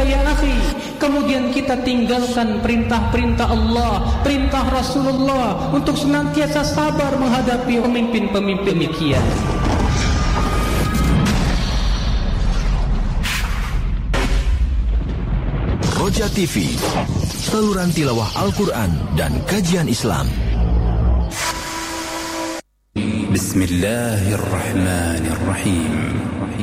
ya akhi. Kemudian kita tinggalkan perintah-perintah Allah, perintah Rasulullah untuk senantiasa sabar menghadapi pemimpin-pemimpin demikian. Roja TV, saluran tilawah Al-Quran dan kajian Islam. Bismillahirrahmanirrahim.